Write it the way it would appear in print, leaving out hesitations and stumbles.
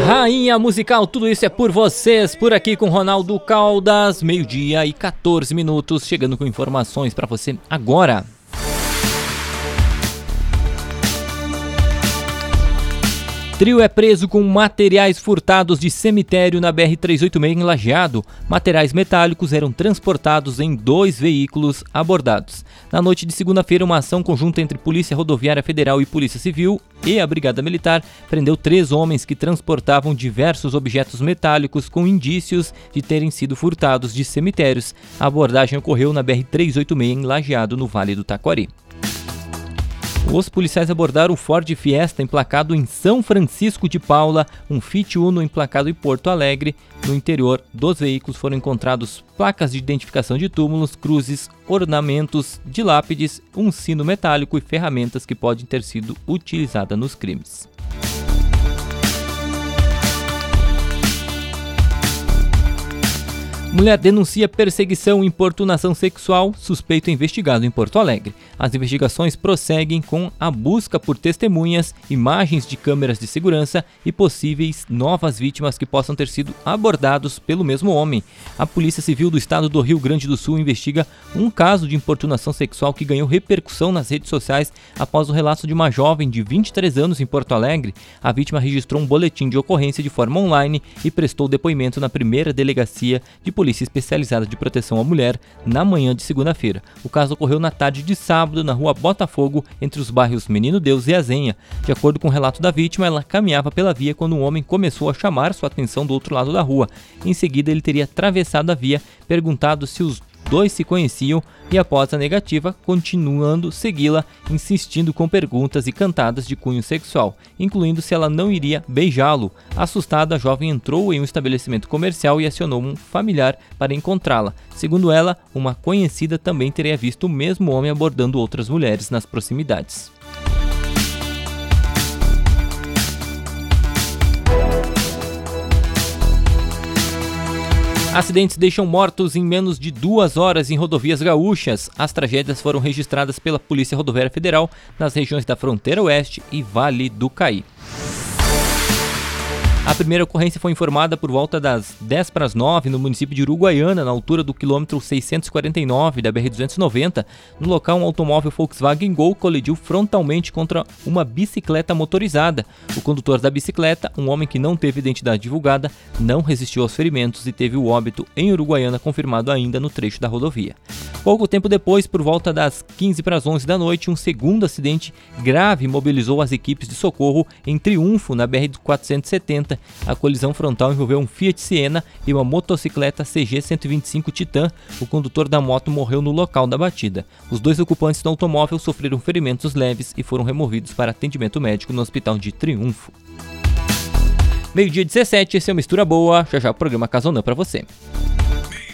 Rainha Musical, tudo isso é por vocês, por aqui com Ronaldo Caldas, 12:14, chegando com informações para você agora. Trio é preso com materiais furtados de cemitério na BR-386 em Lajeado. Materiais metálicos eram transportados em 2 veículos abordados. Na noite de segunda-feira, uma ação conjunta entre Polícia Rodoviária Federal e Polícia Civil e a Brigada Militar prendeu 3 homens que transportavam diversos objetos metálicos com indícios de terem sido furtados de cemitérios. A abordagem ocorreu na BR-386 em Lajeado, no Vale do Taquari. Os policiais abordaram o Ford Fiesta emplacado em São Francisco de Paula, um Fiat Uno emplacado em Porto Alegre. No interior dos veículos foram encontrados placas de identificação de túmulos, cruzes, ornamentos de lápides, um sino metálico e ferramentas que podem ter sido utilizadas nos crimes. Mulher denuncia perseguição e importunação sexual, suspeito investigado em Porto Alegre. As investigações prosseguem com a busca por testemunhas, imagens de câmeras de segurança e possíveis novas vítimas que possam ter sido abordados pelo mesmo homem. A Polícia Civil do Estado do Rio Grande do Sul investiga um caso de importunação sexual que ganhou repercussão nas redes sociais após o relato de uma jovem de 23 anos em Porto Alegre. A vítima registrou um boletim de ocorrência de forma online e prestou depoimento na primeira delegacia de Polícia Especializada de Proteção à Mulher na manhã de segunda-feira. O caso ocorreu na tarde de sábado na rua Botafogo, entre os bairros Menino Deus e Azenha. De acordo com o relato da vítima, ela caminhava pela via quando um homem começou a chamar sua atenção do outro lado da rua. Em seguida, ele teria atravessado a via, perguntado se os dois se conheciam e, após a negativa, continuando segui-la, insistindo com perguntas e cantadas de cunho sexual, incluindo se ela não iria beijá-lo. Assustada, a jovem entrou em um estabelecimento comercial e acionou um familiar para encontrá-la. Segundo ela, uma conhecida também teria visto o mesmo homem abordando outras mulheres nas proximidades. Acidentes deixam mortos em menos de 2 horas em rodovias gaúchas. As tragédias foram registradas pela Polícia Rodoviária Federal nas regiões da Fronteira Oeste e Vale do Caí. A primeira ocorrência foi informada por volta das 10:09 no município de Uruguaiana, na altura do quilômetro 649 da BR-290. No local, um automóvel Volkswagen Gol colidiu frontalmente contra uma bicicleta motorizada. O condutor da bicicleta, um homem que não teve identidade divulgada, não resistiu aos ferimentos e teve o óbito em Uruguaiana confirmado ainda no trecho da rodovia. Pouco tempo depois, por volta das 15:11 da noite, um segundo acidente grave mobilizou as equipes de socorro em Triunfo, na BR-470. A colisão frontal envolveu um Fiat Siena e uma motocicleta CG 125 Titan. O condutor da moto morreu no local da batida. Os 2 ocupantes do automóvel sofreram ferimentos leves e foram removidos para atendimento médico no hospital de Triunfo. 12:17, esse é o Mistura Boa. Já já o programa Casonã para você.